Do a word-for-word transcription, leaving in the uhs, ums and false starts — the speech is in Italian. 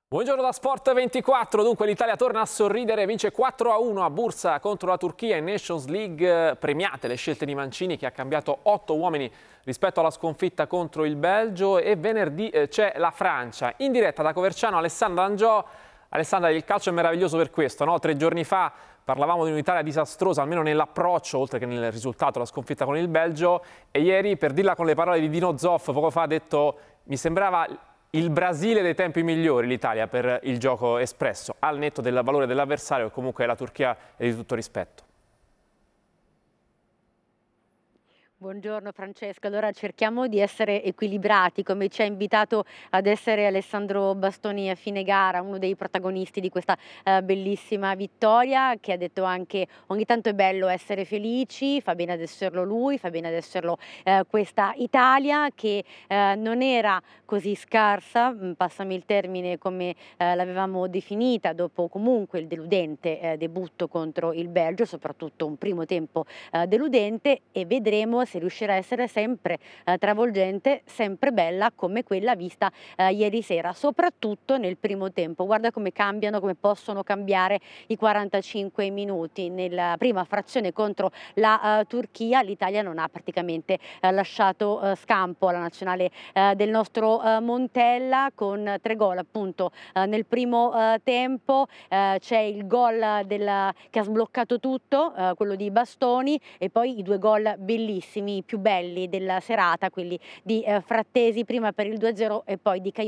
Buongiorno da Sport ventiquattro, dunque l'Italia torna a sorridere, vince quattro a uno a Bursa contro la Turchia in Nations League, premiate le scelte di Mancini che ha cambiato otto uomini rispetto alla sconfitta contro il Belgio e venerdì eh, c'è la Francia. In diretta da Coverciano Alessandra Angiò. Alessandra, il calcio è meraviglioso per questo, no? Tre giorni fa parlavamo di un'Italia disastrosa, almeno nell'approccio, oltre che nel risultato, la sconfitta con il Belgio, e ieri, per dirla con le parole di Dino Zoff, poco fa ha detto mi sembrava il Brasile dei tempi migliori, l'Italia, per il gioco espresso, al netto del valore dell'avversario, e comunque la Turchia è di tutto rispetto. Buongiorno Francesca, allora cerchiamo di essere equilibrati come ci ha invitato ad essere Alessandro Bastoni a fine gara, uno dei protagonisti di questa eh, bellissima vittoria, che ha detto anche ogni tanto è bello essere felici, fa bene ad esserlo lui, fa bene ad esserlo eh, questa Italia che eh, non era così scarsa, mh, passami il termine, come eh, l'avevamo definita dopo comunque il deludente eh, debutto contro il Belgio, soprattutto un primo tempo eh, deludente, e vedremo se riuscirà a essere sempre eh, travolgente, sempre bella come quella vista eh, ieri sera, soprattutto nel primo tempo. Guarda come cambiano, come possono cambiare i quarantacinque minuti. Nella prima frazione contro la uh, Turchia l'Italia non ha praticamente uh, lasciato uh, scampo alla nazionale uh, del nostro uh, Montella, con tre gol appunto uh, nel primo uh, tempo. Uh, c'è il gol del, che ha sbloccato tutto, uh, quello di Bastoni, e poi i due gol bellissimi, i più belli della serata, quelli di eh, Frattesi, prima per il due a zero e poi di Caio